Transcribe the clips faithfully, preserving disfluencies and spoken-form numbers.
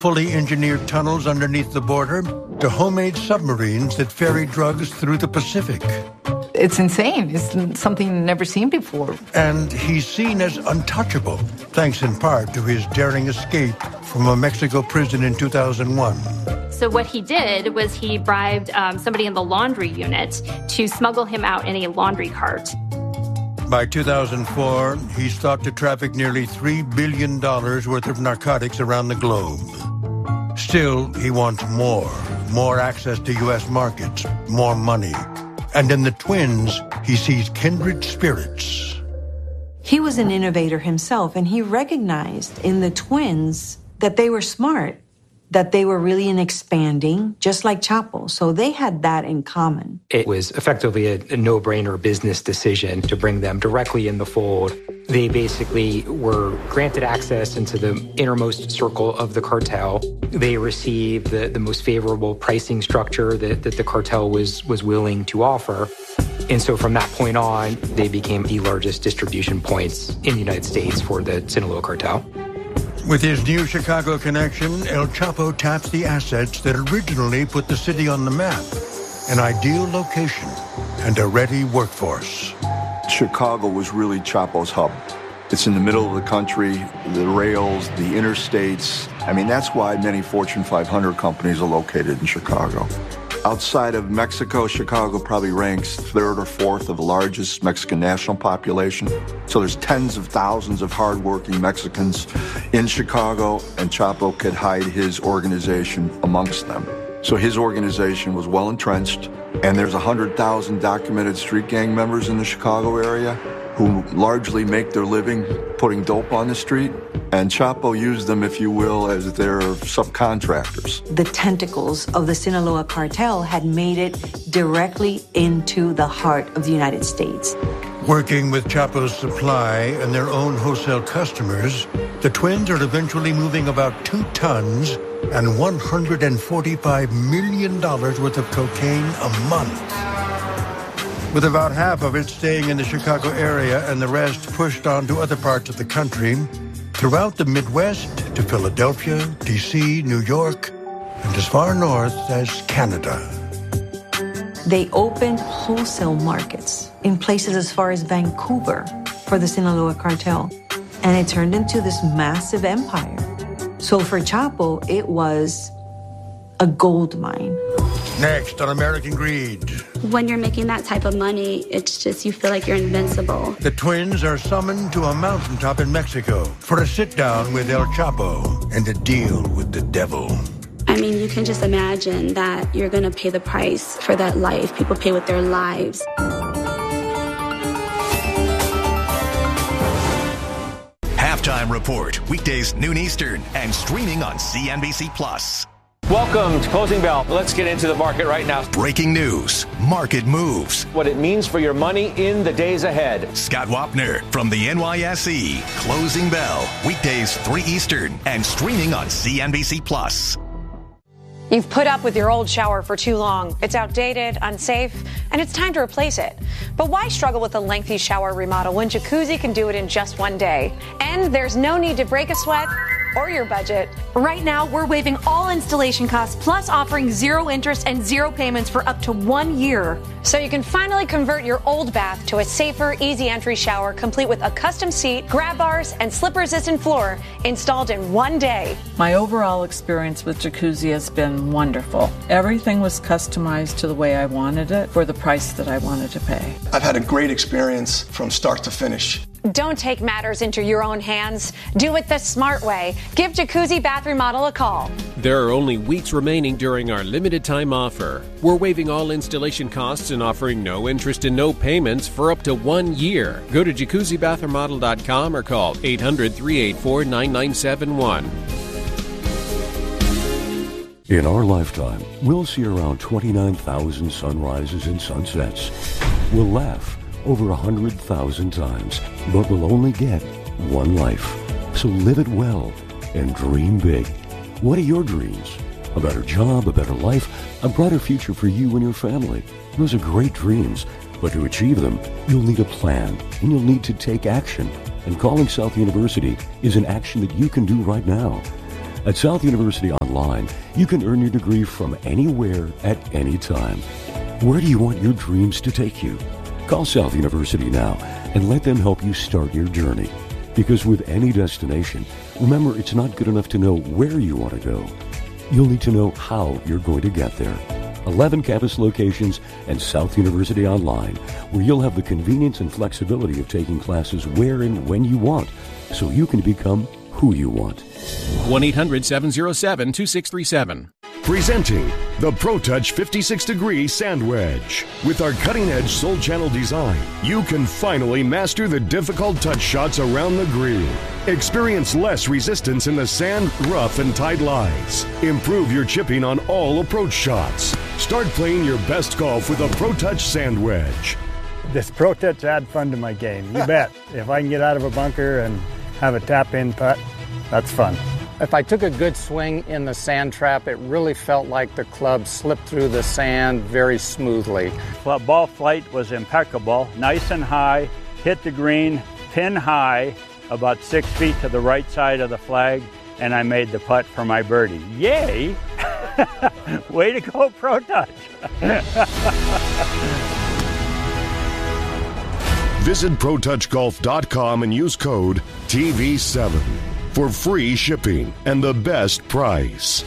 fully engineered tunnels underneath the border to homemade submarines that ferry drugs through the Pacific. It's insane. It's something never seen before. And he's seen as untouchable, thanks in part to his daring escape from a Mexico prison in two thousand one. So what he did was he bribed um, somebody in the laundry unit to smuggle him out in a laundry cart. By two thousand four, he's thought to traffic nearly three billion dollars worth of narcotics around the globe. Still, he wants more, more access to U S markets, more money. And in the twins, he sees kindred spirits. He was an innovator himself, and he recognized in the twins that they were smart, that they were really in expanding, just like Chapo. So they had that in common. It was effectively a, a no-brainer business decision to bring them directly in the fold. They basically were granted access into the innermost circle of the cartel. They received the, the most favorable pricing structure that, that the cartel was, was willing to offer. And so from that point on, they became the largest distribution points in the United States for the Sinaloa cartel. With his new Chicago connection, El Chapo taps the assets that originally put the city on the map. An ideal location and a ready workforce. Chicago was really Chapo's hub. It's in the middle of the country, the rails, the interstates. I mean, that's why many Fortune five hundred companies are located in Chicago. Outside of Mexico, Chicago probably ranks third or fourth of the largest Mexican national population. So there's tens of thousands of hardworking Mexicans in Chicago, and Chapo could hide his organization amongst them. So his organization was well entrenched, and there's one hundred thousand documented street gang members in the Chicago area who largely make their living putting dope on the street. And Chapo used them, if you will, as their subcontractors. The tentacles of the Sinaloa cartel had made it directly into the heart of the United States. Working with Chapo's supply and their own wholesale customers, the twins are eventually moving about two tons and one hundred forty-five million dollars worth of cocaine a month. With about half of it staying in the Chicago area and the rest pushed on to other parts of the country, throughout the Midwest to Philadelphia, D C, New York, and as far north as Canada. They opened wholesale markets in places as far as Vancouver for the Sinaloa cartel, and it turned into this massive empire. So for Chapo, it was a gold mine. Next on American Greed. When you're making that type of money, it's just, you feel like you're invincible. The twins are summoned to a mountaintop in Mexico for a sit-down with El Chapo and a deal with the devil. I mean, you can just imagine that you're going to pay the price for that life. People pay with their lives. Halftime Report, weekdays noon Eastern and streaming on C N B C Plus. Welcome to Closing Bell. Let's get into the market right now. Breaking news, market moves. What it means for your money in the days ahead. Scott Wapner from the N Y S E. Closing Bell, weekdays three Eastern and streaming on C N B C Plus. You've put up with your old shower for too long. It's outdated, unsafe, and it's time to replace it. But why struggle with a lengthy shower remodel when Jacuzzi can do it in just one day? And there's no need to break a sweat or your budget. Right now, we're waiving all installation costs, plus offering zero interest and zero payments for up to one year. So you can finally convert your old bath to a safer, easy entry shower, complete with a custom seat, grab bars, and slip-resistant floor installed in one day. My overall experience with Jacuzzi has been wonderful. Everything was customized to the way I wanted it for the price that I wanted to pay. I've had a great experience from start to finish. Don't take matters into your own hands. Do it the smart way. Give Jacuzzi Bath Remodel a call. There are only weeks remaining during our limited time offer. We're waiving all installation costs and offering no interest and no payments for up to one year. Go to jacuzzi bath remodel dot com or call eight hundred, three eight four, nine nine seven one. In our lifetime, we'll see around twenty-nine thousand sunrises and sunsets. We'll laugh over one hundred thousand times, but we'll only get one life. So live it well and dream big. What are your dreams? A better job, a better life, a brighter future for you and your family. Those are great dreams, but to achieve them, you'll need a plan, and you'll need to take action. And calling South University is an action that you can do right now. At South University Online, you can earn your degree from anywhere at any time. Where do you want your dreams to take you? Call South University now and let them help you start your journey. Because with any destination, remember, it's not good enough to know where you want to go. You'll need to know how you're going to get there. eleven campus locations and South University Online, where you'll have the convenience and flexibility of taking classes where and when you want, so you can become who you want. one eight hundred seven oh seven two six three seven. Presenting the ProTouch fifty-six degree Sand Wedge. With our cutting-edge Soul Channel design, you can finally master the difficult touch shots around the green. Experience less resistance in the sand, rough, and tight lies. Improve your chipping on all approach shots. Start playing your best golf with a ProTouch Sand Wedge. This ProTouch add fun to my game, you bet. If I can get out of a bunker and have a tap-in putt, that's fun. If I took a good swing in the sand trap, it really felt like the club slipped through the sand very smoothly. Well, ball flight was impeccable, nice and high, hit the green, pin high, about six feet to the right side of the flag, and I made the putt for my birdie. Yay! Way to go, ProTouch! Visit Pro Touch Golf dot com and use code T V seven for free shipping and the best price.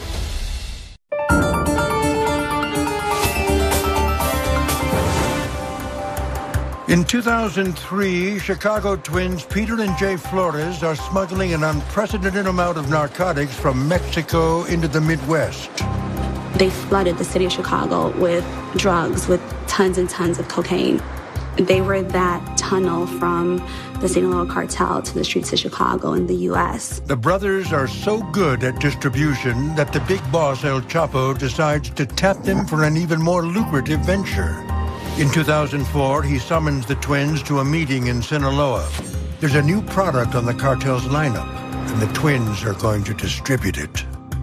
In two thousand three, Chicago twins Peter and Jay Flores are smuggling an unprecedented amount of narcotics from Mexico into the Midwest. They flooded the city of Chicago with drugs, with tons and tons of cocaine. They were that tunnel from the Sinaloa cartel to the streets of Chicago and the U S. The brothers are so good at distribution that the big boss El Chapo decides to tap them for an even more lucrative venture. In two thousand four, he summons the twins to a meeting in Sinaloa. There's a new product on the cartel's lineup, and the twins are going to distribute it.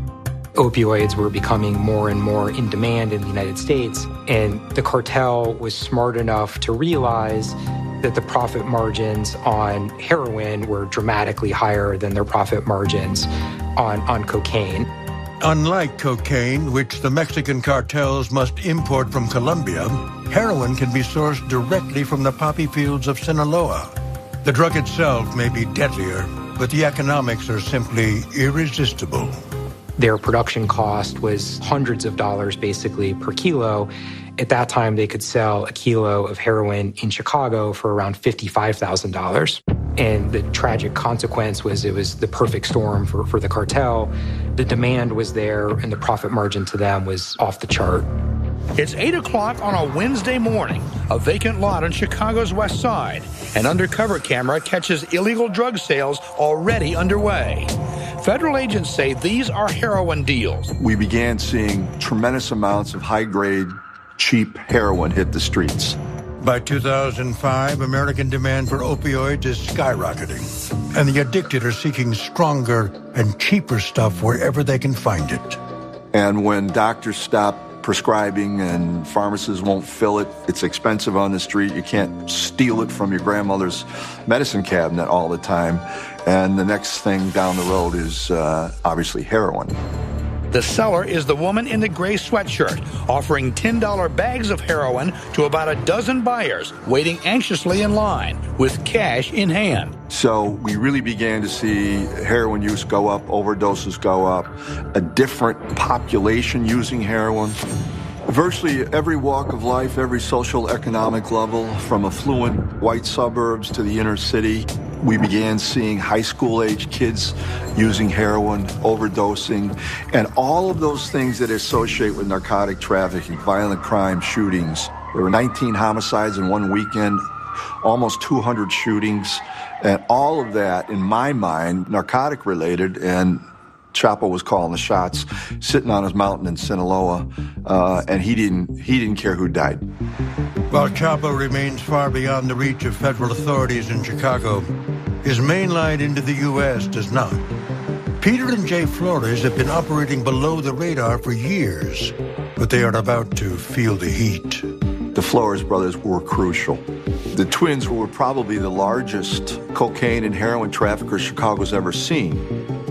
Opioids were becoming more and more in demand in the United States, and the cartel was smart enough to realize that the profit margins on heroin were dramatically higher than their profit margins on, on cocaine. Unlike cocaine, which the Mexican cartels must import from Colombia, heroin can be sourced directly from the poppy fields of Sinaloa. The drug itself may be deadlier, but the economics are simply irresistible. Their production cost was hundreds of dollars basically per kilo. At that time, they could sell a kilo of heroin in Chicago for around fifty-five thousand dollars. And the tragic consequence was it was the perfect storm for, for the cartel. The demand was there, and the profit margin to them was off the chart. It's eight o'clock on a Wednesday morning, a vacant lot on Chicago's west side. An undercover camera catches illegal drug sales already underway. Federal agents say these are heroin deals. We began seeing tremendous amounts of high-grade, cheap heroin hit the streets. By two thousand five, American demand for opioids is skyrocketing, and the addicted are seeking stronger and cheaper stuff wherever they can find it. And when doctors stop prescribing and pharmacists won't fill it, it's expensive on the street. You can't steal it from your grandmother's medicine cabinet all the time. And the next thing down the road is uh, obviously heroin. The seller is the woman in the gray sweatshirt, offering ten dollar bags of heroin to about a dozen buyers, waiting anxiously in line with cash in hand. So we really began to see heroin use go up, overdoses go up, a different population using heroin. Virtually every walk of life, every social economic level, from affluent white suburbs to the inner city, we began seeing high school age kids using heroin, overdosing, and all of those things that associate with narcotic trafficking, violent crime, shootings. There were nineteen homicides in one weekend, almost two hundred shootings, and all of that, in my mind, narcotic related, and Chapo was calling the shots, sitting on his mountain in Sinaloa, uh, and he didn't he didn't care who died. While Chapo remains far beyond the reach of federal authorities in Chicago, his main line into the U S does not. Peter and Jay Flores have been operating below the radar for years, but they are about to feel the heat. The Flores brothers were crucial. The twins were probably the largest cocaine and heroin traffickers Chicago's ever seen.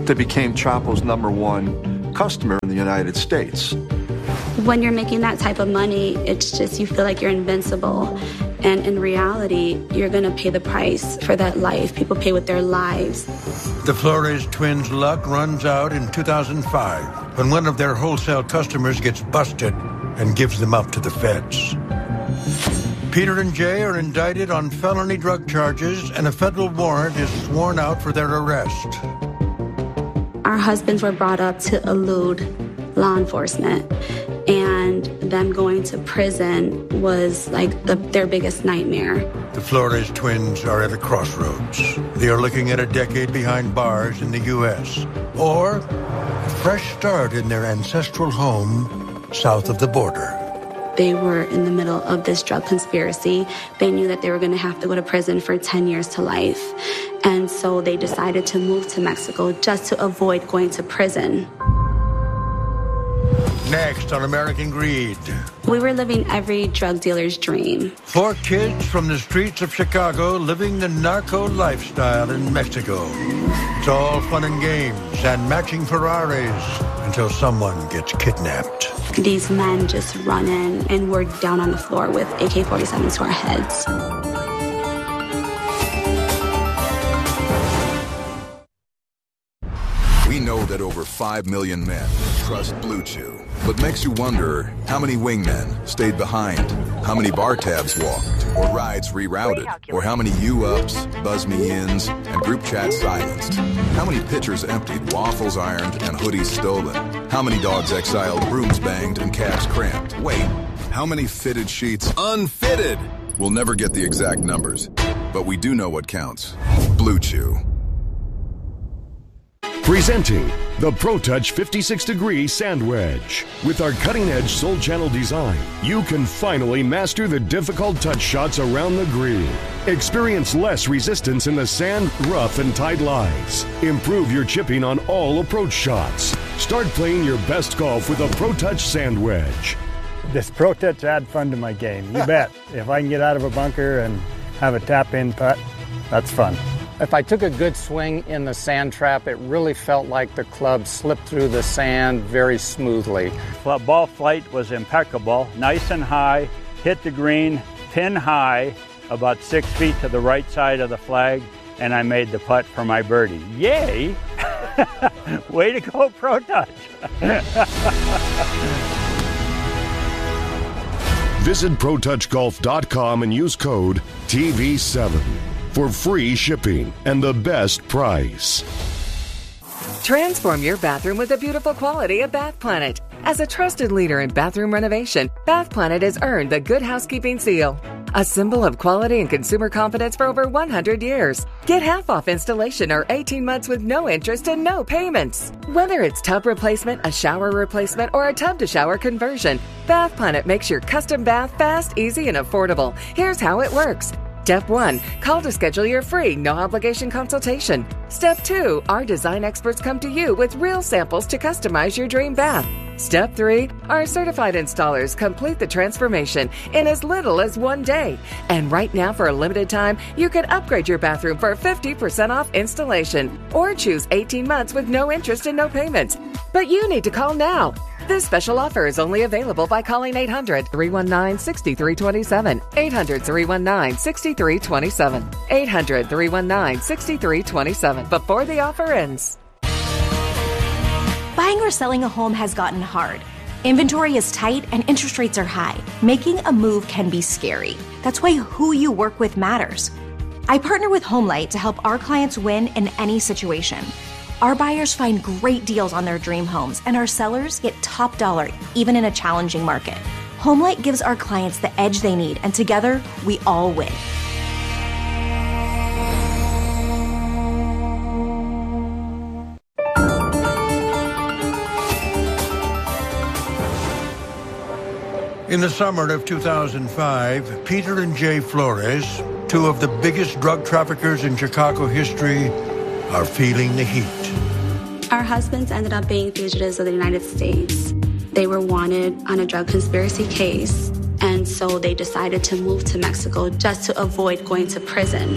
They became Chapo's number one customer in the United States. When you're making that type of money, it's just you feel like you're invincible. And in reality, you're going to pay the price for that life. People pay with their lives. The Flores twins' luck runs out in two thousand five when one of their wholesale customers gets busted and gives them up to the feds. Peter and Jay are indicted on felony drug charges, and a federal warrant is sworn out for their arrest. Our husbands were brought up to elude law enforcement, and them going to prison was like the, their biggest nightmare. The Flores twins are at a crossroads. They are looking at a decade behind bars in the U S, or a fresh start in their ancestral home south of the border. They were in the middle of this drug conspiracy. They knew that they were going to have to go to prison for ten years to life. And so they decided to move to Mexico just to avoid going to prison. Next on American Greed. We were living every drug dealer's dream. Four kids from the streets of Chicago living the narco lifestyle in Mexico. It's all fun and games and matching Ferraris until someone gets kidnapped. These men just run in and we're down on the floor with A K forty-sevens to our heads. We know that over five million men trust Blue Chew, but makes you wonder how many wingmen stayed behind, how many bar tabs walked, or rides rerouted, or how many U-ups, buzz-me-ins, and group chats silenced, how many pitchers emptied, waffles ironed, and hoodies stolen, how many dogs exiled, brooms banged, and calves cramped. Wait, how many fitted sheets unfitted? We'll never get the exact numbers, but we do know what counts. Blue Chew. Presenting the ProTouch fifty-six degree Sand Wedge. With our cutting-edge Soul Channel design, you can finally master the difficult touch shots around the green. Experience less resistance in the sand, rough, and tight lies. Improve your chipping on all approach shots. Start playing your best golf with a ProTouch Sand Wedge. This ProTouch add fun to my game, you bet. If I can get out of a bunker and have a tap-in putt, that's fun. If I took a good swing in the sand trap, it really felt like the club slipped through the sand very smoothly. Ball flight was impeccable, nice and high, hit the green, pin high, about six feet to the right side of the flag, and I made the putt for my birdie. Yay! Way to go, ProTouch! Visit Pro Touch Golf dot com and use code T V seven for free shipping and the best price. Transform your bathroom with the beautiful quality of Bath Planet. As a trusted leader in bathroom renovation, Bath Planet has earned the Good Housekeeping seal, a symbol of quality and consumer confidence for over one hundred years. Get half off installation or eighteen months with no interest and no payments. Whether it's tub replacement, a shower replacement, or a tub-to-shower conversion, Bath Planet makes your custom bath fast, easy, and affordable. Here's how it works. Step one, call to schedule your free, no-obligation consultation. Step two, our design experts come to you with real samples to customize your dream bath. Step three, our certified installers complete the transformation in as little as one day. And right now, for a limited time, you can upgrade your bathroom for fifty percent off installation or choose eighteen months with no interest and no payments. But you need to call now. This special offer is only available by calling eight hundred, three one nine, six three two seven, eight hundred, three one nine, six three two seven, eight hundred, three one nine, six three two seven before the offer ends. Buying or selling a home has gotten hard. Inventory is tight and interest rates are high. Making a move can be scary. That's why who you work with matters. I partner with HomeLight to help our clients win in any situation. Our buyers find great deals on their dream homes, and our sellers get top dollar, even in a challenging market. HomeLight gives our clients the edge they need, and together, we all win. In the summer of two thousand five, Peter and Jay Flores, two of the biggest drug traffickers in Chicago history, are feeling the heat. Our husbands ended up being fugitives of the United States. They were wanted on a drug conspiracy case, and so they decided to move to Mexico just to avoid going to prison.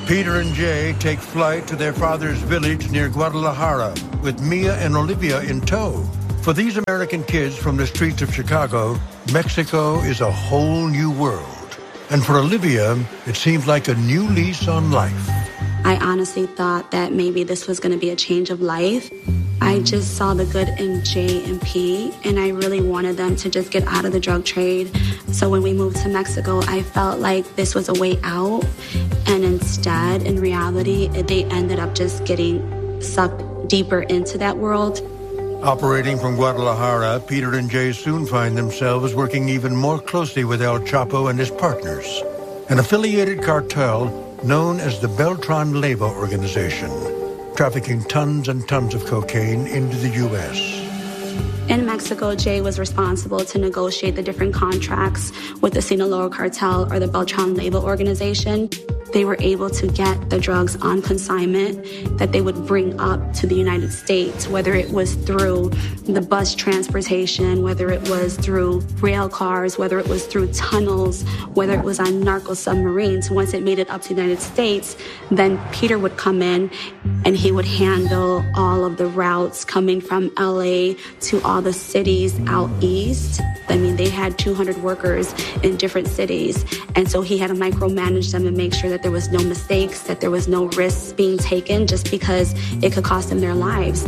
Peter and Jay take flight to their father's village near Guadalajara with Mia and Olivia in tow. For these American kids from the streets of Chicago, Mexico is a whole new world. And for Olivia, it seems like a new lease on life. I honestly thought that maybe this was going to be a change of life. I just saw the good in J and P, and I really wanted them to just get out of the drug trade. So when we moved to Mexico, I felt like this was a way out. And instead, in reality, they ended up just getting sucked deeper into that world. Operating from Guadalajara, Peter and Jay soon find themselves working even more closely with El Chapo and his partners, an affiliated cartel known as the Beltran Leyva organization, trafficking tons and tons of cocaine into the U S. In Mexico, Jay was responsible to negotiate the different contracts with the Sinaloa cartel or the Beltran Leyva organization. They were able to get the drugs on consignment that they would bring up to the United States, whether it was through the bus transportation, whether it was through rail cars, whether it was through tunnels, whether it was on narco submarines. Once it made it up to the United States, then Peter would come in and he would handle all of the routes coming from L A to all the cities out east. I mean, they had two hundred workers in different cities, and so he had to micromanage them and make sure that there was no mistakes, that there was no risks being taken just because it could cost them their lives.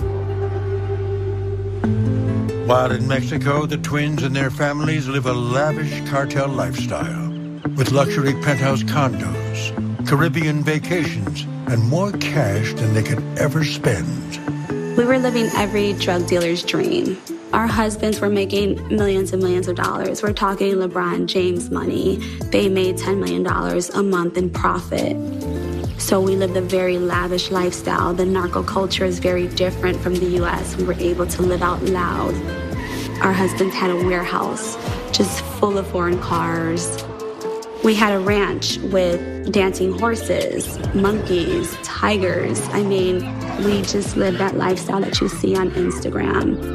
While in Mexico, the twins and their families live a lavish cartel lifestyle with luxury penthouse condos, Caribbean vacations, and more cash than they could ever spend. We were living every drug dealer's dream. Our husbands were making millions and millions of dollars. We're talking LeBron James money. They made ten million dollars a month in profit. So we lived a very lavish lifestyle. The narco culture is very different from the U S. We were able to live out loud. Our husbands had a warehouse just full of foreign cars. We had a ranch with dancing horses, monkeys, tigers. I mean, we just lived that lifestyle that you see on Instagram.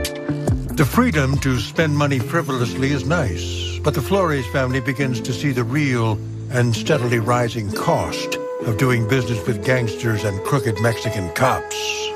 The freedom to spend money frivolously is nice, but the Flores family begins to see the real and steadily rising cost of doing business with gangsters and crooked Mexican cops.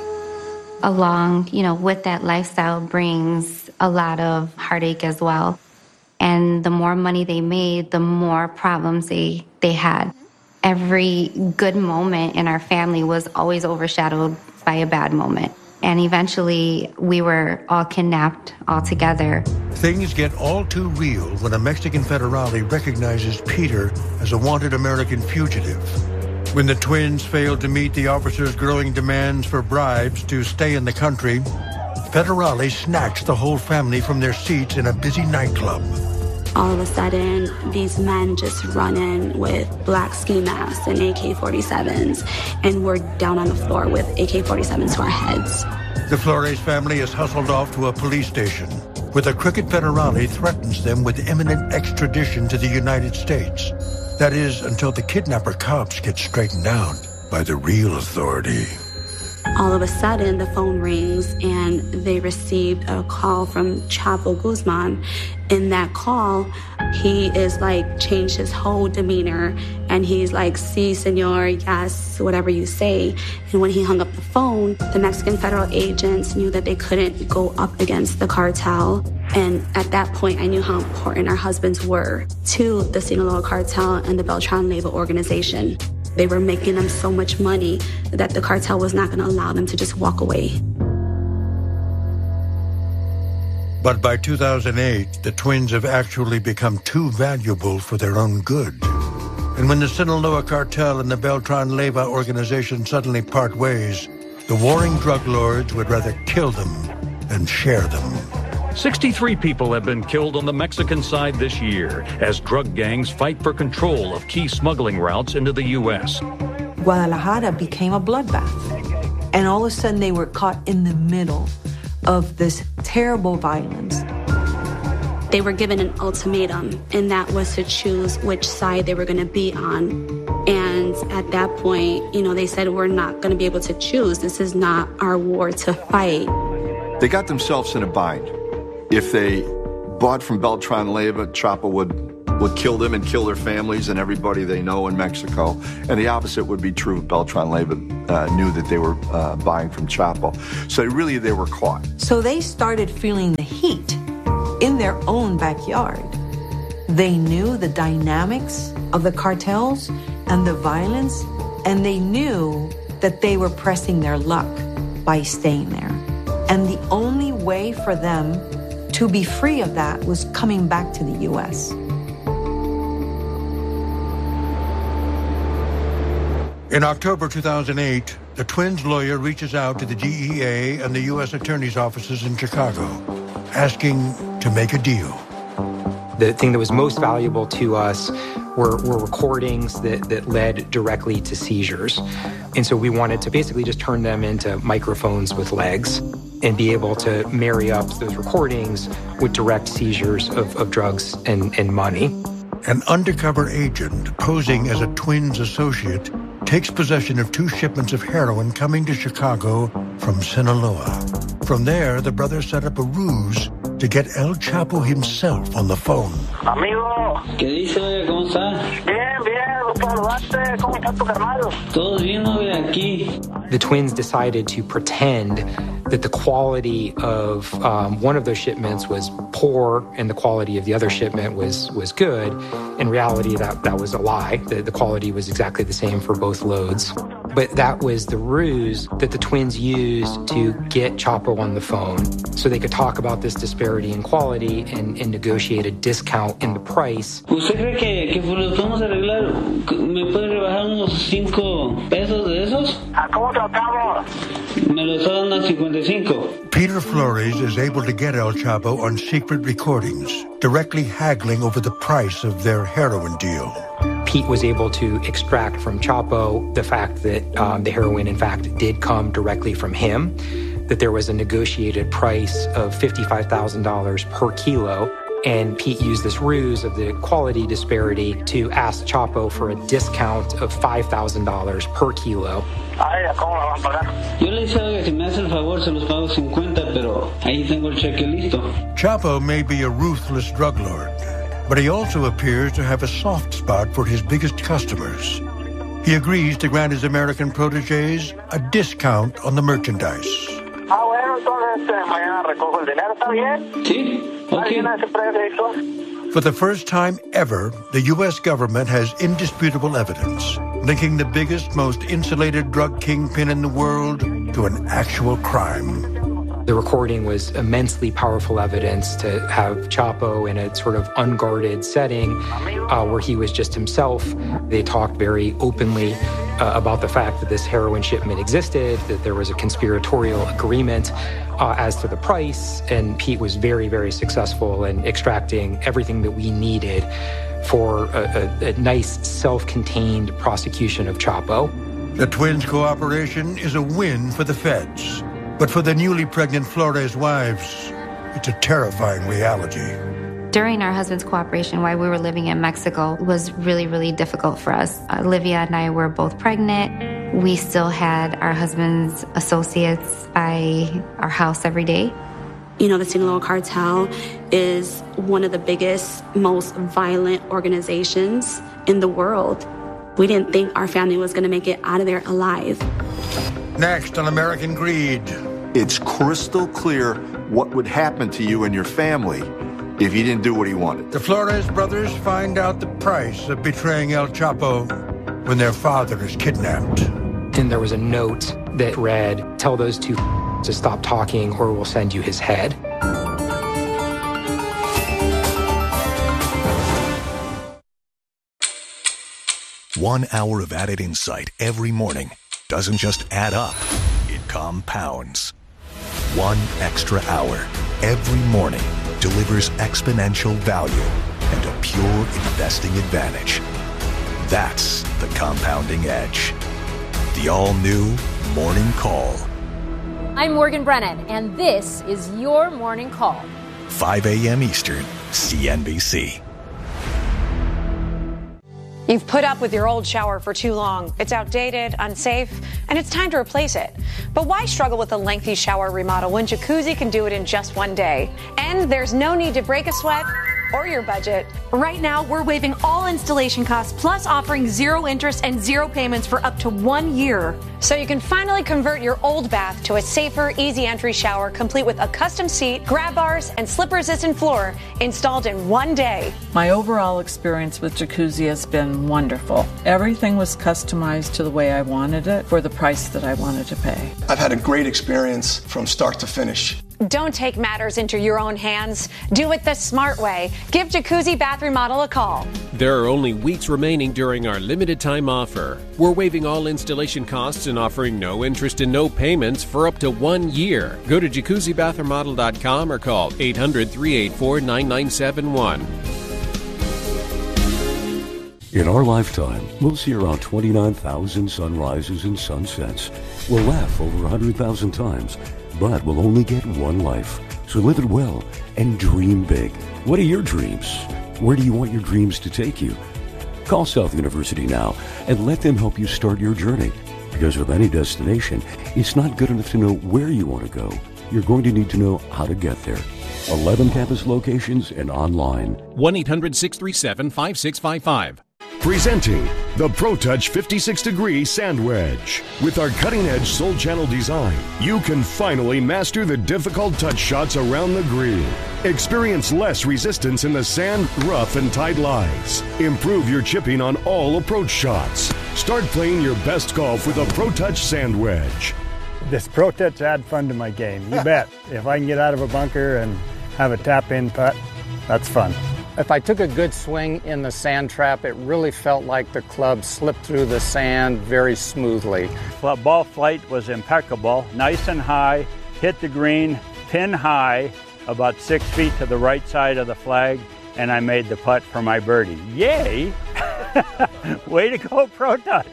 Along, you know, with that lifestyle brings a lot of heartache as well. And the more money they made, the more problems they, they had. Every good moment in our family was always overshadowed by a bad moment. And eventually, we were all kidnapped all together. Things get all too real when a Mexican federale recognizes Peter as a wanted American fugitive. When the twins failed to meet the officers' growing demands for bribes to stay in the country, federale snatched the whole family from their seats in a busy nightclub. All of a sudden, these men just run in with black ski masks and A K forty-sevens, and we're down on the floor with A K forty-sevens to our heads. The Flores family is hustled off to a police station, where the crooked federale threatens them with imminent extradition to the United States. That is, until the kidnapper cops get straightened out by the real authority. All of a sudden, the phone rings, and they received a call from Chapo Guzman. In that call, he is like changed his whole demeanor, and he's like, "Si, senor, yes, whatever you say." And when he hung up the phone, the Mexican federal agents knew that they couldn't go up against the cartel. And at that point, I knew how important our husbands were to the Sinaloa cartel and the Beltran Leyva organization. They were making them so much money that the cartel was not going to allow them to just walk away. But by two thousand eight, the twins have actually become too valuable for their own good. And when the Sinaloa cartel and the Beltran Leyva organization suddenly part ways, the warring drug lords would rather kill them than share them. sixty-three people have been killed on the Mexican side this year as drug gangs fight for control of key smuggling routes into the U S. Guadalajara became a bloodbath, and all of a sudden they were caught in the middle of this terrible violence. They were given an ultimatum, and that was to choose which side they were going to be on. And at that point, you know, they said, we're not going to be able to choose. This is not our war to fight. They got themselves in a bind. If they bought from Beltran Leyva, Chapo would would kill them and kill their families and everybody they know in Mexico. And the opposite would be true if Beltran Leyva uh, knew that they were uh, buying from Chapo. So really, they were caught. So they started feeling the heat in their own backyard. They knew the dynamics of the cartels and the violence, and they knew that they were pressing their luck by staying there. And the only way for them to be free of that was coming back to the U S. In October two thousand eight, the twins' lawyer reaches out to the D E A and the U S Attorney's offices in Chicago, asking to make a deal. The thing that was most valuable to us were, were recordings that, that led directly to seizures. And so we wanted to basically just turn them into microphones with legs and be able to marry up those recordings with direct seizures of, of drugs and, and money. An undercover agent posing as a twins associate takes possession of two shipments of heroin coming to Chicago from Sinaloa. From there, the brothers set up a ruse to get El Chapo himself on the phone. Amigo. ¿Qué dice, oye? ¿Cómo está? Bien, bien, doctor Duarte. ¿Cómo está tu carnal? Todo bien, oye, aquí. The twins decided to pretend that the quality of um, one of those shipments was poor and the quality of the other shipment was was good. In reality, that, that was a lie. The, the quality was exactly the same for both loads. But that was the ruse that the twins used to get Chapo on the phone so they could talk about this disparity in quality and, and negotiate a discount in the price. ¿Usted cree que, que pues los podemos arreglar? ¿Me puede rebajar unos cinco pesos de esos? ¿A cómo tratamos? Me los dan a cincuenta y cinco. Peter Flores is able to get El Chapo on secret recordings, directly haggling over the price of their heroin deal. Pete was able to extract from Chapo the fact that um, the heroin, in fact, did come directly from him, that there was a negotiated price of fifty-five thousand dollars per kilo. And Pete used this ruse of the quality disparity to ask Chapo for a discount of five thousand dollars per kilo. Yo le hice algo que si me hace el favor se los pago cincuenta, pero ahí tengo el cheque listo. Chapo may be a ruthless drug lord, but he also appears to have a soft spot for his biggest customers. He agrees to grant his American protégés a discount on the merchandise. Ah, bueno, entonces mañana recojo el dinero, ¿está bien? Sí, okay. For the first time ever, the U S government has indisputable evidence linking the biggest, most insulated drug kingpin in the world to an actual crime. The recording was immensely powerful evidence to have Chapo in a sort of unguarded setting uh, where he was just himself. They talked very openly uh, about the fact that this heroin shipment existed, that there was a conspiratorial agreement uh, as to the price, and Pete was very, very successful in extracting everything that we needed for a, a, a nice, self-contained prosecution of Chapo. The twins' cooperation is a win for the feds. But for the newly pregnant Flores wives, it's a terrifying reality. During our husband's cooperation while we were living in Mexico, it was really, really difficult for us. Olivia and I were both pregnant. We still had our husband's associates by our house every day. You know, the Sinaloa Cartel is one of the biggest, most violent organizations in the world. We didn't think our family was going to make it out of there alive. Next on American Greed. It's crystal clear what would happen to you and your family if you didn't do what he wanted. The Flores brothers find out the price of betraying El Chapo when their father is kidnapped. And there was a note that read, "Tell those two to stop talking or we'll send you his head." One hour of added insight every morning doesn't just add up, it compounds. One extra hour every morning delivers exponential value and a pure investing advantage. That's the compounding edge. The all-new Morning Call. I'm Morgan Brennan, and this is your Morning Call. five a.m. Eastern, C N B C. You've put up with your old shower for too long. It's outdated, unsafe, and it's time to replace it. But why struggle with a lengthy shower remodel when Jacuzzi can do it in just one day? And there's no need to break a sweat or your budget. Right now, we're waiving all installation costs, plus offering zero interest and zero payments for up to one year. So you can finally convert your old bath to a safer, easy entry shower, complete with a custom seat, grab bars, and slip-resistant floor installed in one day. My overall experience with Jacuzzi has been wonderful. Everything was customized to the way I wanted it for the price that I wanted to pay. I've had a great experience from start to finish. Don't take matters into your own hands. Do it the smart way. Give Jacuzzi Bath Remodel a call. There are only weeks remaining during our limited time offer. We're waiving all installation costs and offering no interest and no payments for up to one year. Go to jacuzzi bath remodel dot com or call eight hundred, three eight four, nine nine seven one. In our lifetime, we'll see around twenty-nine thousand sunrises and sunsets. We'll laugh over one hundred thousand times, but we'll only get one life. So live it well and dream big. What are your dreams? Where do you want your dreams to take you? Call South University now and let them help you start your journey. Because with any destination, it's not good enough to know where you want to go. You're going to need to know how to get there. eleven campus locations and online. one eight hundred, six three seven, five six five five. Presenting the ProTouch fifty-six degree Sand Wedge. With our cutting-edge Soul Channel design, you can finally master the difficult touch shots around the green. Experience less resistance in the sand, rough, and tight lies. Improve your chipping on all approach shots. Start playing your best golf with a ProTouch Sand Wedge. This ProTouch add fun to my game, you bet. If I can get out of a bunker and have a tap-in putt, that's fun. If I took a good swing in the sand trap, it really felt like the club slipped through the sand very smoothly. Ball flight was impeccable, nice and high, hit the green, pin high, about six feet to the right side of the flag, and I made the putt for my birdie. Yay! Way to go, ProTouch!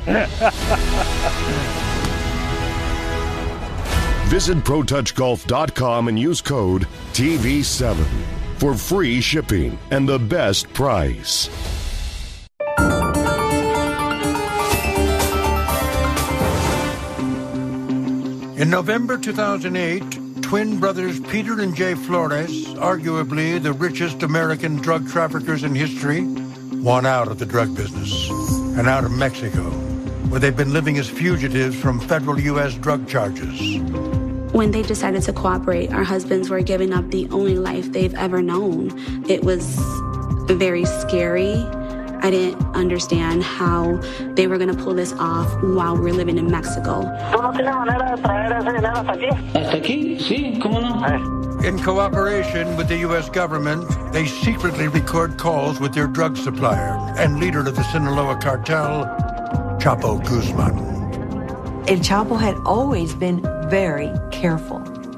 Visit pro touch golf dot com and use code T V seven for free shipping and the best price. In November two thousand eight, twin brothers Peter and Jay Flores, arguably the richest American drug traffickers in history, won out of the drug business and out of Mexico, where they've been living as fugitives from federal U S drug charges. When they decided to cooperate, our husbands were giving up the only life they've ever known. It was very scary. I didn't understand how they were going to pull this off while we were living in Mexico. In cooperation with the U S government, they secretly record calls with their drug supplier and leader of the Sinaloa cartel, Chapo Guzman. El Chapo had always been very careful,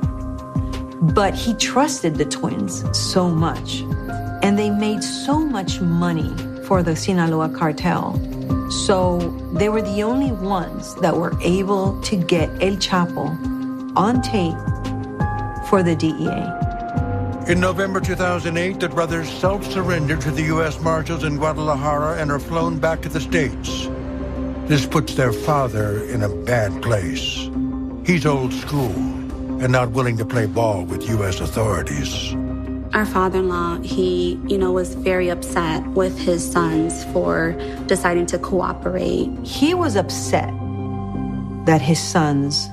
but he trusted the twins so much, and they made so much money for the Sinaloa cartel. So they were the only ones that were able to get El Chapo on tape for the D E A. In November two thousand eight, the brothers self-surrendered to the U S Marshals in Guadalajara and are flown back to the States. This puts their father in a bad place. He's old school and not willing to play ball with U S authorities. Our father-in-law, he, you know, was very upset with his sons for deciding to cooperate. He was upset that his sons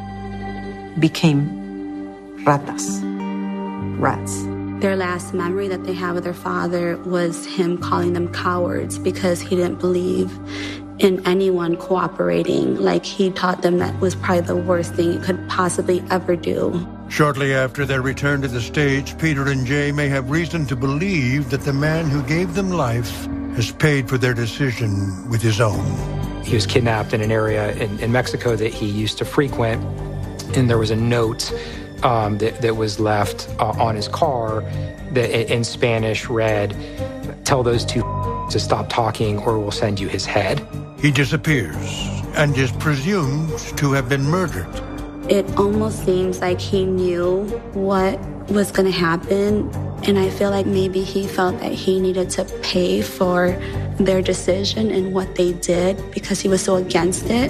became ratas, rats. Their last memory that they had with their father was him calling them cowards because he didn't believe in anyone cooperating. Like, he taught them that was probably the worst thing you could possibly ever do. Shortly after their return to the States, Peter and Jay may have reason to believe that the man who gave them life has paid for their decision with his own. He was kidnapped in an area in, in Mexico that he used to frequent, and there was a note um, that, that was left uh, on his car that in Spanish read, "Tell those two to stop talking or we'll send you his head." He disappears and is presumed to have been murdered. It almost seems like he knew what was going to happen, and I feel like maybe he felt that he needed to pay for their decision and what they did because he was so against it.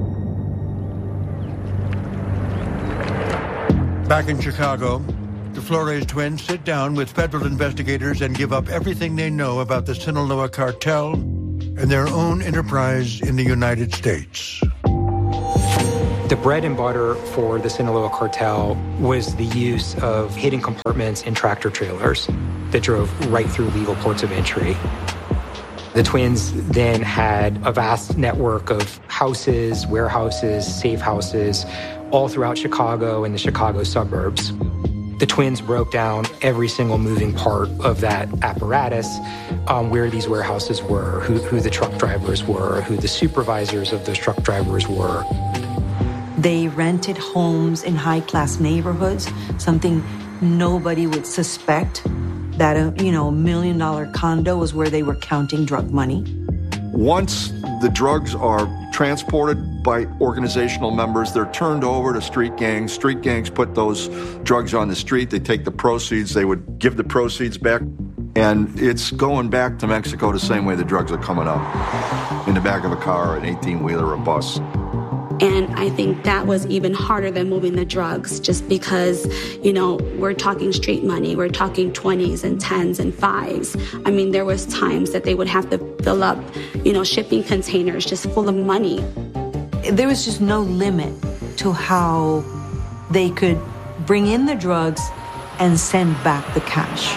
Back in Chicago, the Flores twins sit down with federal investigators and give up everything they know about the Sinaloa cartel and their own enterprise in the United States. The bread and butter for the Sinaloa cartel was the use of hidden compartments in tractor trailers that drove right through legal ports of entry. The twins then had a vast network of houses, warehouses, safe houses, all throughout Chicago and the Chicago suburbs. The twins broke down every single moving part of that apparatus, um, where these warehouses were, who, who the truck drivers were, who the supervisors of those truck drivers were. They rented homes in high-class neighborhoods, something nobody would suspect, that a, you know, a million-dollar condo was where they were counting drug money. Once the drugs are transported by organizational members, they're turned over to street gangs. Street gangs put those drugs on the street. They take the proceeds. They would give the proceeds back. And it's going back to Mexico the same way the drugs are coming up, in the back of a car, an eighteen-wheeler, or a bus. And I think that was even harder than moving the drugs, just because, you know, we're talking street money, we're talking twenties and tens and fives. I mean, there was times that they would have to fill up, you know, shipping containers just full of money. There was just no limit to how they could bring in the drugs and send back the cash.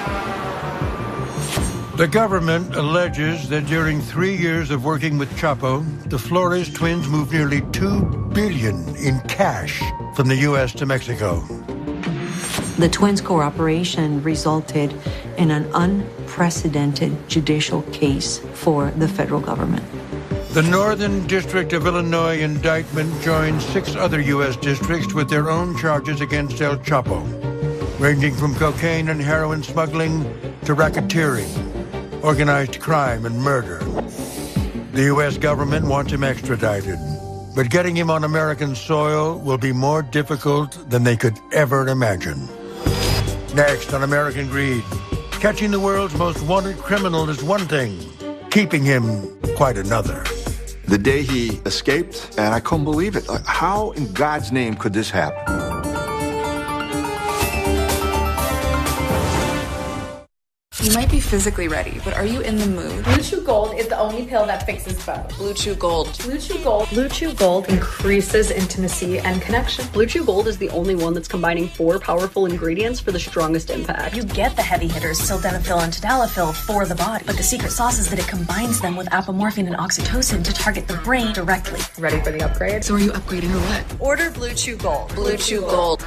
The government alleges that during three years of working with Chapo, the Flores twins moved nearly two billion dollars in cash from the U S to Mexico. The twins' cooperation resulted in an unprecedented judicial case for the federal government. The Northern District of Illinois indictment joined six other U S districts with their own charges against El Chapo, ranging from cocaine and heroin smuggling to racketeering, organized crime, and murder. The U S government wants him extradited, but getting him on American soil will be more difficult than they could ever imagine. Next on American Greed, catching the world's most wanted criminal is one thing, keeping him quite another. The day he escaped, and I couldn't believe it. Like, how in God's name could this happen? You might be physically ready, but are you in the mood? Blue Chew Gold is the only pill that fixes both. Blue Chew Gold. Blue Chew Gold. Blue Chew Gold increases intimacy and connection. Blue Chew Gold is the only one that's combining four powerful ingredients for the strongest impact. You get the heavy hitters, sildenafil and tadalafil, for the body, but the secret sauce is that it combines them with apomorphine and oxytocin to target the brain directly. Ready for the upgrade? So are you upgrading or what? Order Blue Chew Gold. Blue Chew Gold.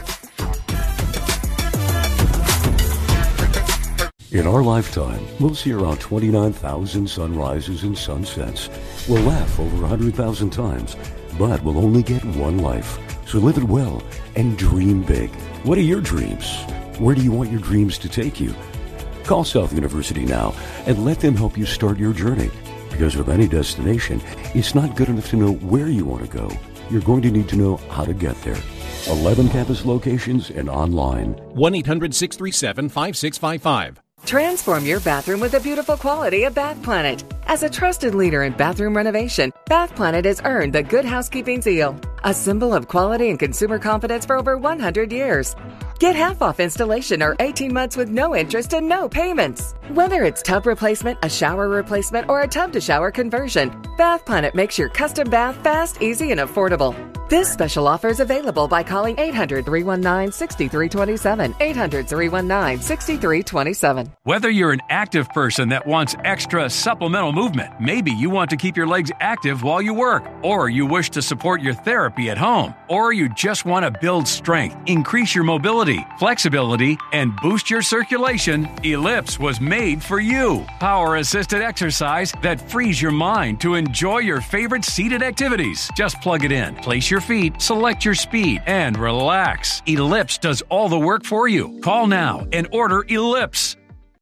In our lifetime, we'll see around twenty-nine thousand sunrises and sunsets. We'll laugh over one hundred thousand times, but we'll only get one life. So live it well and dream big. What are your dreams? Where do you want your dreams to take you? Call South University now and let them help you start your journey. Because with any destination, it's not good enough to know where you want to go. You're going to need to know how to get there. eleven campus locations and online. one eight hundred six three seven five six five five. Transform your bathroom with the beautiful quality of Bath Planet. As a trusted leader in bathroom renovation, Bath Planet has earned the Good Housekeeping seal, a symbol of quality and consumer confidence for over one hundred years. Get half off installation or eighteen months with no interest and no payments. Whether it's tub replacement, a shower replacement, or a tub-to-shower conversion, Bath Planet makes your custom bath fast, easy, and affordable. This special offer is available by calling eight hundred, three one nine, six three two seven, eight hundred, three one nine, six three two seven. Whether you're an active person that wants extra supplemental movement, maybe you want to keep your legs active while you work, or you wish to support your therapy at home, or you just want to build strength, increase your mobility, flexibility, and boost your circulation, Ellipse was made for you. Power-assisted exercise that frees your mind to enjoy your favorite seated activities. Just plug it in, place your feet, select your speed, and relax. Ellipse does all the work for you. Call now and order Ellipse.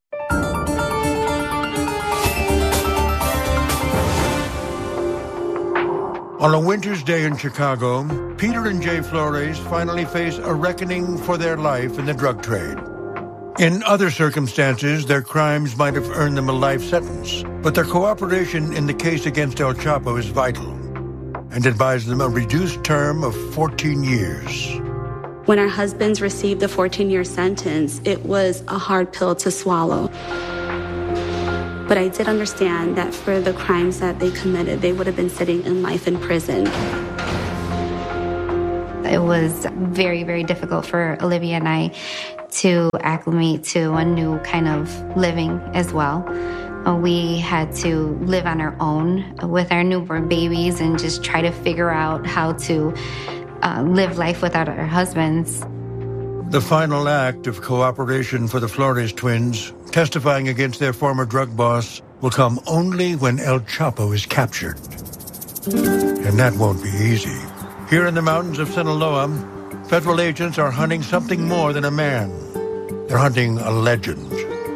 On a winter's day in Chicago, Peter and Jay Flores finally face a reckoning for their life in the drug trade. In other circumstances, their crimes might have earned them a life sentence, but their cooperation in the case against El Chapo is vital and advised them a reduced term of fourteen years. When our husbands received a fourteen-year sentence, it was a hard pill to swallow. But I did understand that for the crimes that they committed, they would have been sitting in life in prison. It was very, very difficult for Olivia and I to acclimate to a new kind of living as well. We had to live on our own with our newborn babies and just try to figure out how to uh, live life without our husbands. The final act of cooperation for the Flores twins, testifying against their former drug boss, will come only when El Chapo is captured. And that won't be easy. Here in the mountains of Sinaloa, federal agents are hunting something more than a man. They're hunting a legend.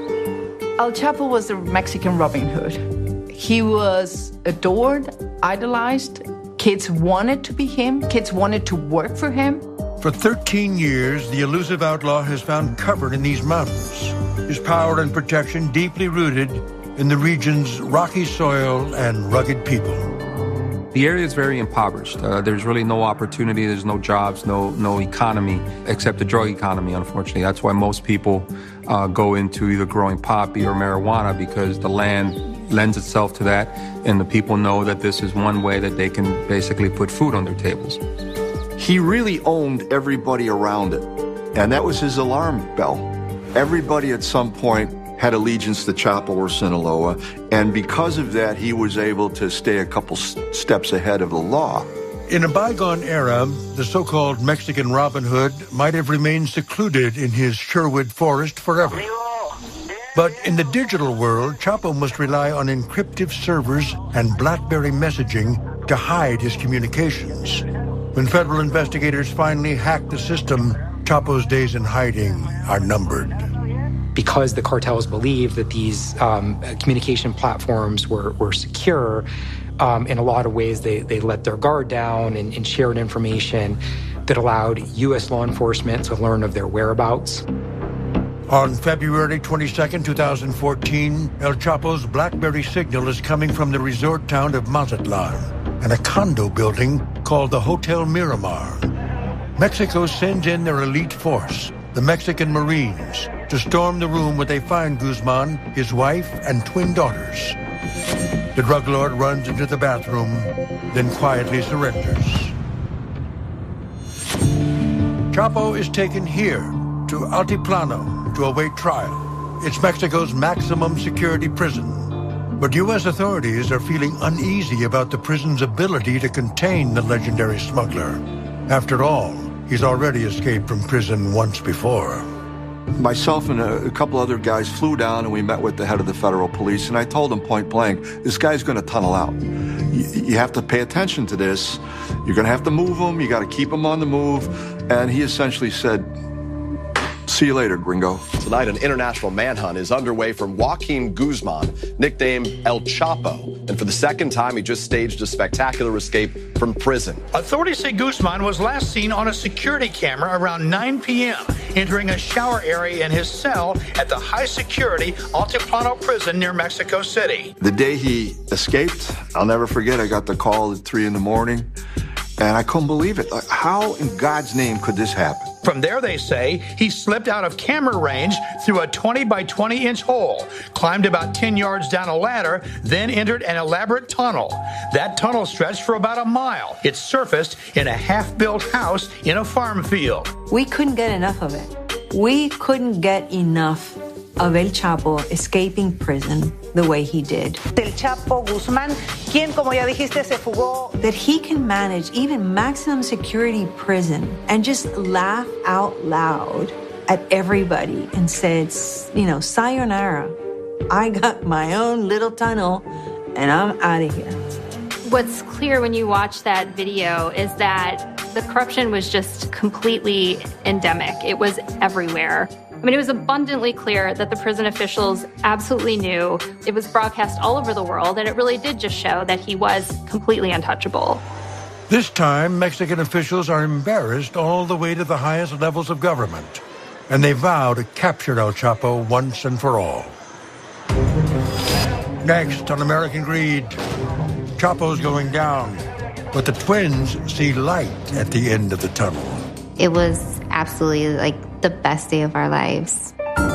El Chapo was the Mexican Robin Hood. He was adored, idolized. Kids wanted to be him. Kids wanted to work for him. For thirteen years, the elusive outlaw has found cover in these mountains. His power and protection deeply rooted in the region's rocky soil and rugged people. The area is very impoverished. Uh, there's really no opportunity. There's no jobs, no no economy, except the drug economy, unfortunately. That's why most people uh, go into either growing poppy or marijuana, because the land lends itself to that, and the people know that this is one way that they can basically put food on their tables. He really owned everybody around it, and that was his alarm bell. Everybody at some point had allegiance to Chapo or Sinaloa, and because of that, he was able to stay a couple steps ahead of the law. In a bygone era, the so-called Mexican Robin Hood might have remained secluded in his Sherwood forest forever. But in the digital world, Chapo must rely on encryptive servers and BlackBerry messaging to hide his communications. When federal investigators finally hacked the system, Chapo's days in hiding are numbered. Because the cartels believed that these um, communication platforms were, were secure, um, in a lot of ways they, they let their guard down and, and shared information that allowed U S law enforcement to learn of their whereabouts. On February twenty-second, two thousand fourteen, El Chapo's BlackBerry signal is coming from the resort town of Mazatlan and a condo building called the Hotel Miramar. Mexico sends in their elite force, the Mexican Marines, to storm the room where they find Guzman, his wife, and twin daughters. The drug lord runs into the bathroom, then quietly surrenders. Chapo is taken here to Altiplano to await trial. It's Mexico's maximum security prison. But U S authorities are feeling uneasy about the prison's ability to contain the legendary smuggler. After all, he's already escaped from prison once before. Myself and a, a couple other guys flew down and we met with the head of the federal police, and I told him point blank, this guy's going to tunnel out. You, you have to pay attention to this. You're going to have to move him. You got to keep him on the move. And he essentially said, see you later, gringo. Tonight, an international manhunt is underway for Joaquin Guzman, nicknamed El Chapo. And for the second time, he just staged a spectacular escape from prison. Authorities say Guzman was last seen on a security camera around nine p.m., entering a shower area in his cell at the high-security Altiplano prison near Mexico City. The day he escaped, I'll never forget, I got the call at three in the morning, and I couldn't believe it. Like, how in God's name could this happen? From there, they say, he slipped out of camera range through a twenty by twenty inch hole, climbed about ten yards down a ladder, then entered an elaborate tunnel. That tunnel stretched for about a mile. It surfaced in a half-built house in a farm field. We couldn't get enough of it. We couldn't get enough of El Chapo escaping prison the way he did. Del Chapo Guzmán, quien, como ya dijiste, se fugó. That he can manage even maximum security prison and just laugh out loud at everybody and said, you know, sayonara. I got my own little tunnel and I'm out of here. What's clear when you watch that video is that the corruption was just completely endemic. It was everywhere. I mean, it was abundantly clear that the prison officials absolutely knew. It was broadcast all over the world, and it really did just show that he was completely untouchable. This time, Mexican officials are embarrassed all the way to the highest levels of government, and they vow to capture El Chapo once and for all. Next on American Greed, Chapo's going down, but the twins see light at the end of the tunnel. It was absolutely like the best day of our lives.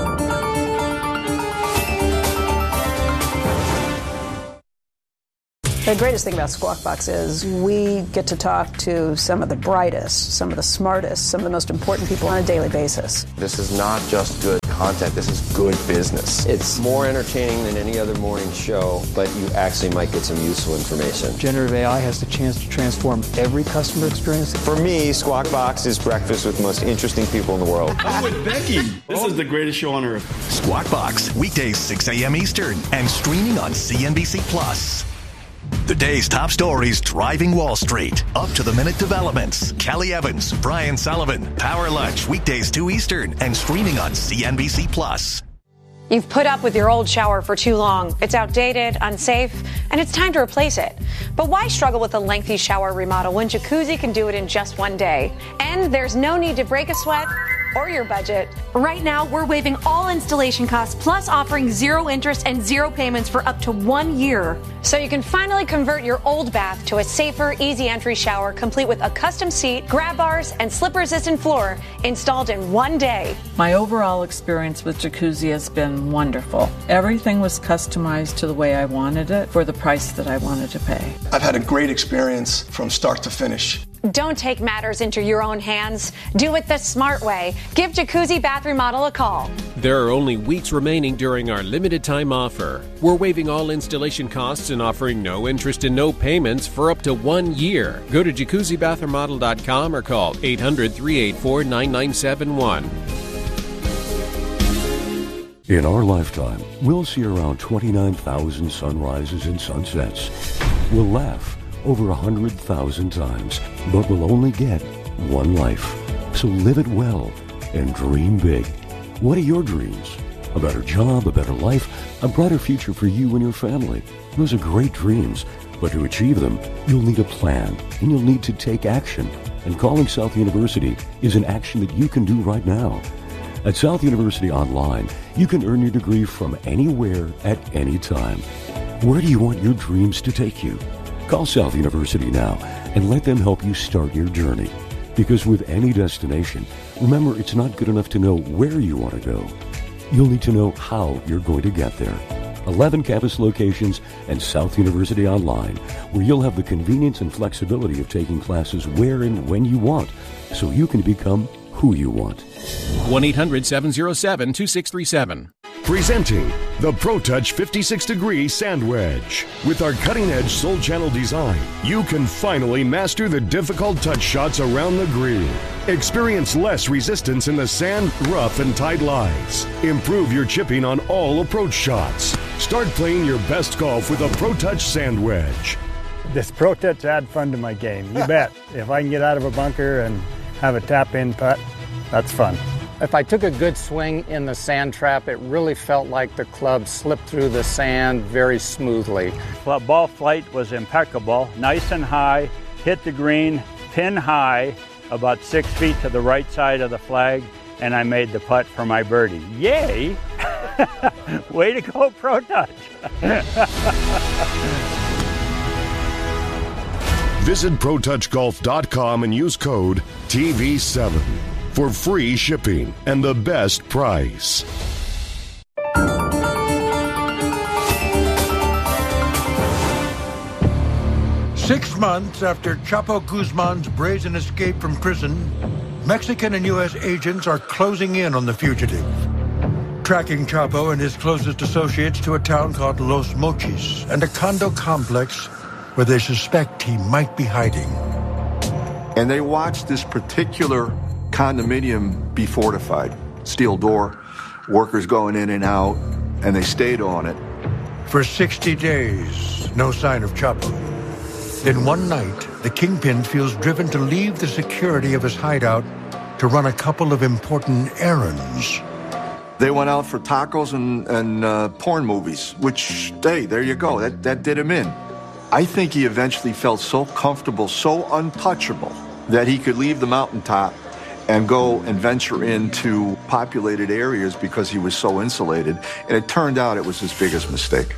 The greatest thing about Squawk Box is we get to talk to some of the brightest, some of the smartest, some of the most important people on a daily basis. This is not just good content, this is good business. It's more entertaining than any other morning show, but you actually might get some useful information. Generative A I has the chance to transform every customer experience. For me, Squawk Box is breakfast with the most interesting people in the world. I'm with Becky. This is the greatest show on earth. Squawk Box, weekdays six a.m. Eastern and streaming on C N B C Plus. The day's top stories driving Wall Street. Up to the minute developments. Kelly Evans, Brian Sullivan, Power Lunch, weekdays two Eastern and streaming on C N B C Plus. You've put up with your old shower for too long. It's outdated, unsafe, and it's time to replace it. But why struggle with a lengthy shower remodel when Jacuzzi can do it in just one day? And there's no need to break a sweat or your budget. Right now, we're waiving all installation costs, plus offering zero interest and zero payments for up to one year. So you can finally convert your old bath to a safer, easy entry shower, complete with a custom seat, grab bars, and slip-resistant floor installed in one day. My overall experience with Jacuzzi has been wonderful. Everything was customized to the way I wanted it for the price that I wanted to pay. I've had a great experience from start to finish. Don't take matters into your own hands. Do it the smart way. Give Jacuzzi Bath Remodel a call. There are only weeks remaining during our limited time offer. We're waiving all installation costs and offering no interest and no payments for up to one year. Go to jacuzzi bath remodel dot com or call eight hundred, three eight four, nine nine seven one. In our lifetime, we'll see around twenty-nine thousand sunrises and sunsets. We'll laugh over one hundred thousand times, but we'll only get one life. So live it well and dream big. What are your dreams? A better job, a better life, a brighter future for you and your family. Those are great dreams, but to achieve them, you'll need a plan, and you'll need to take action. And calling South University is an action that you can do right now. At South University Online, you can earn your degree from anywhere at any time. Where do you want your dreams to take you? Call South University now and let them help you start your journey. Because with any destination, remember, it's not good enough to know where you want to go. You'll need to know how you're going to get there. eleven campus locations and South University Online, where you'll have the convenience and flexibility of taking classes where and when you want, so you can become who you want. one eight hundred, seven oh seven, two six three seven. Presenting the ProTouch fifty-six degree Sand Wedge. With our cutting-edge Soul Channel design, you can finally master the difficult touch shots around the green. Experience less resistance in the sand, rough, and tight lies. Improve your chipping on all approach shots. Start playing your best golf with a ProTouch Sand Wedge. This ProTouch add fun to my game, you bet. If I can get out of a bunker and have a tap-in putt, that's fun. If I took a good swing in the sand trap, it really felt like the club slipped through the sand very smoothly. Well, ball flight was impeccable, nice and high, hit the green, pin high, about six feet to the right side of the flag, and I made the putt for my birdie. Yay! Way to go, ProTouch! Visit pro touch golf dot com and use code T V seven for free shipping and the best price. Six months after Chapo Guzman's brazen escape from prison, Mexican and U S agents are closing in on the fugitive, tracking Chapo and his closest associates to a town called Los Mochis and a condo complex where they suspect he might be hiding. And they watched this particular condominium be fortified. Steel door, workers going in and out, and they stayed on it. For sixty days, no sign of Chapo. Then one night, the kingpin feels driven to leave the security of his hideout to run a couple of important errands. They went out for tacos and, and uh, porn movies, which, hey, there you go, that, that did him in. I think he eventually felt so comfortable, so untouchable, that he could leave the mountaintop and go and venture into populated areas because he was so insulated. And it turned out it was his biggest mistake.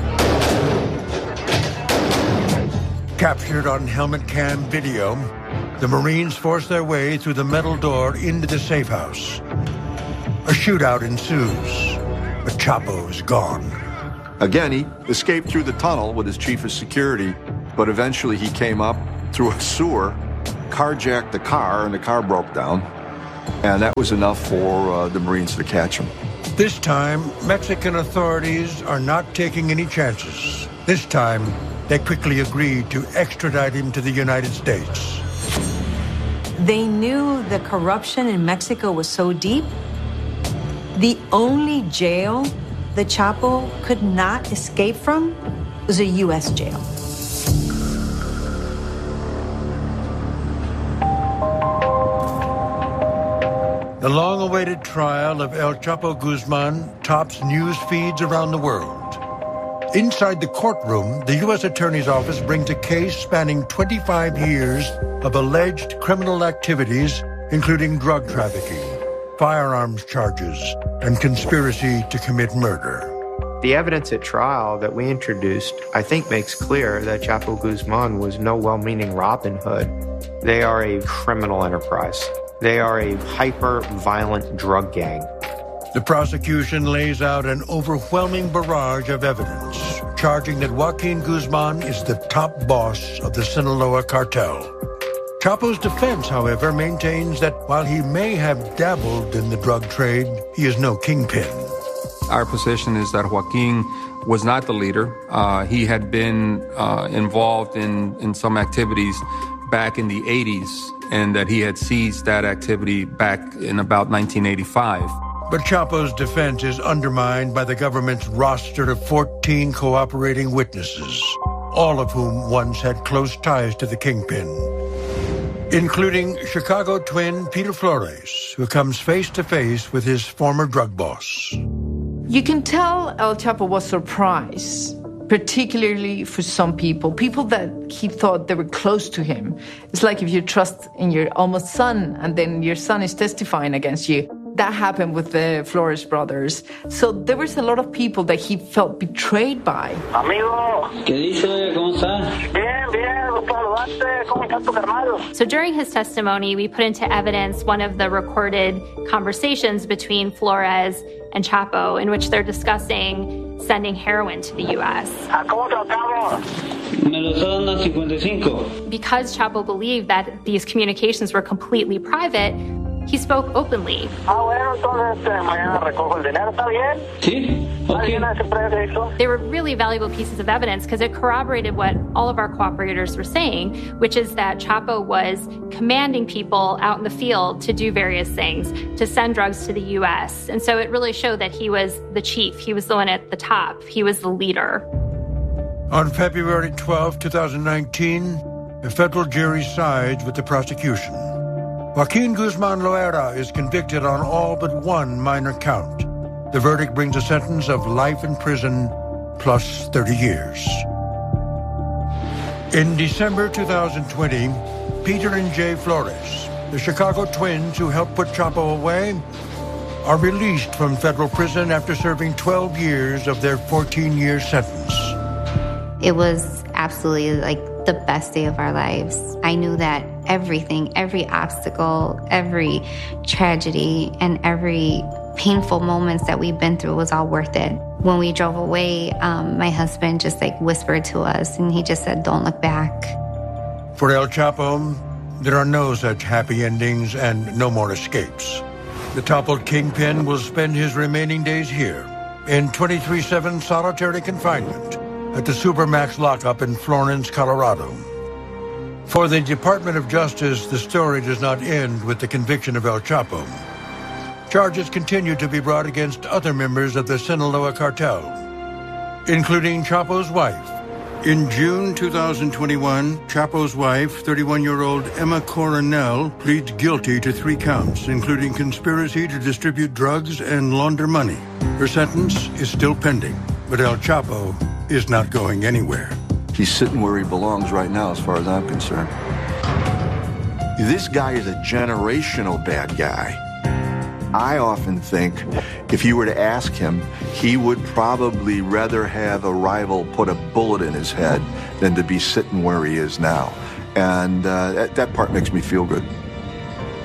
Captured on helmet cam video, the Marines force their way through the metal door into the safe house. A shootout ensues, but Chapo is gone. Again, he escaped through the tunnel with his chief of security, but eventually he came up through a sewer, carjacked the car, and the car broke down. And that was enough for uh, the Marines to catch him. This time, Mexican authorities are not taking any chances. This time, they quickly agreed to extradite him to the United States. They knew the corruption in Mexico was so deep. The only jail the Chapo could not escape from was a U S jail. The long-awaited trial of El Chapo Guzman tops news feeds around the world. Inside the courtroom, the U S Attorney's Office brings a case spanning twenty-five years of alleged criminal activities, including drug trafficking, firearms charges, and conspiracy to commit murder. The evidence at trial that we introduced, I think, makes clear that Chapo Guzman was no well-meaning Robin Hood. They are a criminal enterprise. They are a hyper-violent drug gang. The prosecution lays out an overwhelming barrage of evidence, charging that Joaquin Guzman is the top boss of the Sinaloa cartel. Chapo's defense, however, maintains that while he may have dabbled in the drug trade, he is no kingpin. Our position is that Joaquin was not the leader. Uh, he had been uh, involved in, in some activities back in the eighties, and that he had seized that activity back in about nineteen eighty-five. But Chapo's defense is undermined by the government's roster of fourteen cooperating witnesses, all of whom once had close ties to the kingpin, including Chicago twin Peter Flores, who comes face to face with his former drug boss. You can tell El Chapo was surprised, particularly for some people, people that he thought they were close to him. It's like if you trust in your almost son and then your son is testifying against you. That happened with the Flores brothers. So there was a lot of people that he felt betrayed by. Amigo, ¿qué dice? ¿Cómo estás? Bien, bien, ¿cómo está tu hermano? So during his testimony, we put into evidence one of the recorded conversations between Flores and Chapo, in which they're discussing sending heroin to the U S. ¿Cómo tratamos? Me lo está dando cincuenta y cinco. Because Chapo believed that these communications were completely private, he spoke openly. Ah, bueno, entonces mañana recojo el dinero, ¿está bien? Sí, okay. They were really valuable pieces of evidence because it corroborated what all of our cooperators were saying, which is that Chapo was commanding people out in the field to do various things, to send drugs to the U S. And so it really showed that he was the chief. He was the one at the top. He was the leader. On February twelfth, twenty nineteen, the federal jury sides with the prosecution. Joaquin Guzman Loera is convicted on all but one minor count. The verdict brings a sentence of life in prison plus thirty years. In December two thousand twenty, Peter and Jay Flores, the Chicago twins who helped put Chapo away, are released from federal prison after serving twelve years of their fourteen-year sentence. It was absolutely like the best day of our lives. I knew that everything, every obstacle, every tragedy, and every painful moments that we've been through was all worth it. When we drove away, um, my husband just like whispered to us, and he just said, "Don't look back." For El Chapo, there are no such happy endings and no more escapes. The toppled kingpin will spend his remaining days here in twenty-three seven solitary confinement at the Supermax lockup in Florence, Colorado. For the Department of Justice, the story does not end with the conviction of El Chapo. Charges continue to be brought against other members of the Sinaloa cartel, including Chapo's wife. In June two thousand twenty-one, Chapo's wife, thirty-one-year-old Emma Coronel, pleads guilty to three counts, including conspiracy to distribute drugs and launder money. Her sentence is still pending, but El Chapo is not going anywhere. He's sitting where he belongs right now, as far as I'm concerned. This guy is a generational bad guy. I often think if you were to ask him, he would probably rather have a rival put a bullet in his head than to be sitting where he is now. And uh, that, that part makes me feel good.